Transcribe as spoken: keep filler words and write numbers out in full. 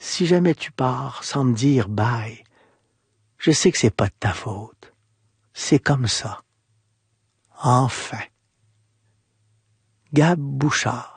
si jamais tu pars sans me dire bye, je sais que c'est pas de ta faute. C'est comme ça. Enfin. Gab Bouchard.